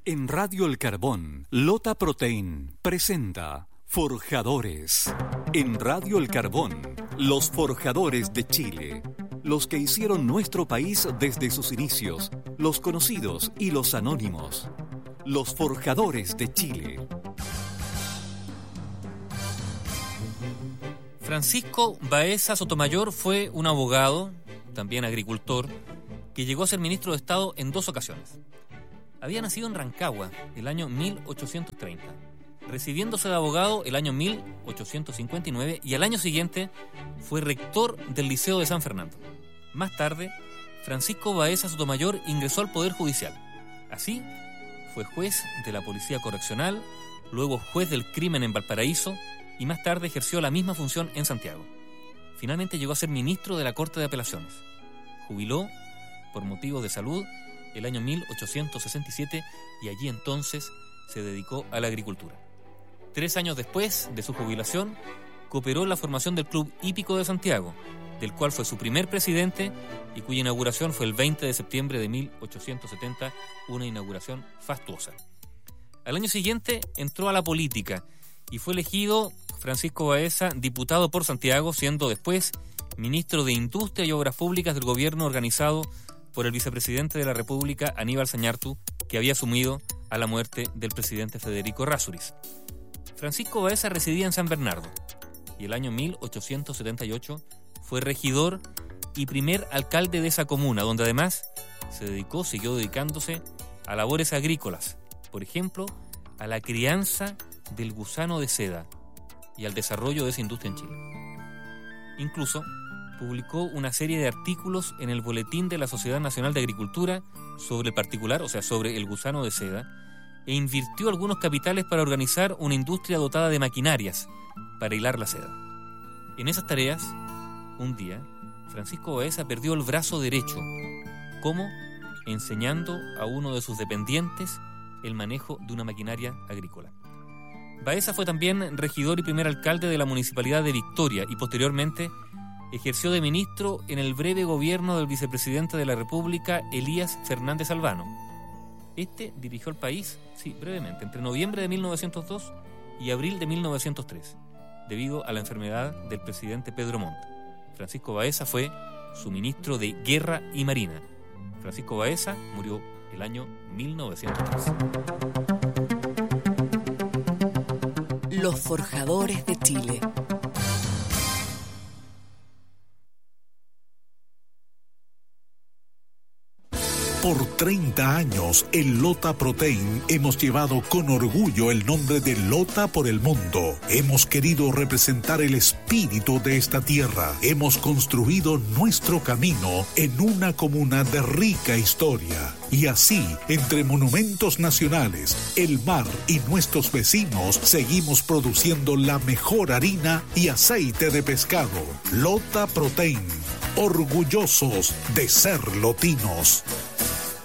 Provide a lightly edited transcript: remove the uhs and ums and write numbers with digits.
En Radio El Carbón, Lota Protein presenta Forjadores. En Radio El Carbón, los forjadores de Chile. Los que hicieron nuestro país desde sus inicios, los conocidos y los anónimos. Los forjadores de Chile. Francisco Baeza Sotomayor fue un abogado, también agricultor, que llegó a ser ministro de Estado en 2 ocasiones. Había nacido en Rancagua el año 1830, recibiéndose de abogado el año 1859 y al año siguiente fue rector del Liceo de San Fernando. Más tarde, Francisco Baeza Sotomayor ingresó al Poder Judicial. Así, fue juez de la Policía Correccional, luego juez del crimen en Valparaíso y más tarde ejerció la misma función en Santiago. Finalmente llegó a ser ministro de la Corte de Apelaciones. Jubiló por motivos de salud el año 1867 y allí entonces se dedicó a la agricultura. 3 años después de su jubilación, cooperó en la formación del Club Hípico de Santiago, del cual fue su primer presidente y cuya inauguración fue el 20 de septiembre de 1870, una inauguración fastuosa. Al año siguiente entró a la política y fue elegido Francisco Baeza diputado por Santiago, siendo después ministro de Industria y Obras Públicas del gobierno organizado por el vicepresidente de la República, Aníbal Zañartu, que había asumido a la muerte del presidente Federico Errázuriz. Francisco Baeza residía en San Bernardo y el año 1878 fue regidor y primer alcalde de esa comuna, donde además siguió dedicándose a labores agrícolas, por ejemplo, a la crianza del gusano de seda y al desarrollo de esa industria en Chile. Incluso publicó una serie de artículos en el Boletín de la Sociedad Nacional de Agricultura sobre el particular, o sea, sobre el gusano de seda, e invirtió algunos capitales para organizar una industria dotada de maquinarias para hilar la seda. En esas tareas, un día, Francisco Baeza perdió el brazo derecho. ¿Cómo? Enseñando a uno de sus dependientes el manejo de una maquinaria agrícola. Baeza fue también regidor y primer alcalde de la Municipalidad de Victoria y posteriormente ejerció de ministro en el breve gobierno del vicepresidente de la República, Elías Fernández Albano. Este dirigió el país, brevemente, entre noviembre de 1902 y abril de 1903, debido a la enfermedad del presidente Pedro Montt. Francisco Baeza fue su ministro de Guerra y Marina. Francisco Baeza murió el año 1903. Los forjadores de Chile. Por 30 años, en Lota Protein hemos llevado con orgullo el nombre de Lota por el mundo. Hemos querido representar el espíritu de esta tierra. Hemos construido nuestro camino en una comuna de rica historia. Y así, entre monumentos nacionales, el mar y nuestros vecinos, seguimos produciendo la mejor harina y aceite de pescado. Lota Protein, orgullosos de ser lotinos.